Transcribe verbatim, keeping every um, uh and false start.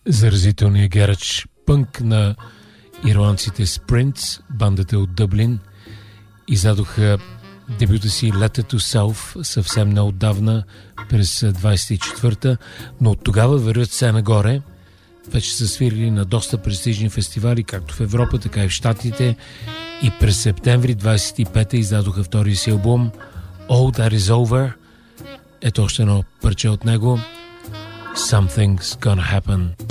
заразителния герач пънк на ирландците Sprints, бандата от Дъблин, издадоха дебюта си Letter to Self съвсем неотдавна, през двайсет и четвърта, но от тогава вървят все нагоре. Вече са свирили на доста престижни фестивали, както в Европа, така и в Щатите, и през септември двайсет и пета издадоха втория си албум All That Is Over. Ето още едно парче от него. Something's Gonna Happen.